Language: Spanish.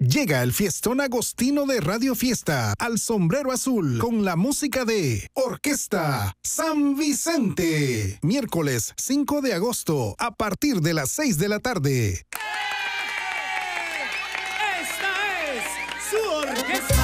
Llega el fiestón agostino de Radio Fiesta al Sombrero Azul con la música de Orquesta San Vicente. Miércoles 5 de agosto a partir de las 6 de la tarde. Esta es su orquesta.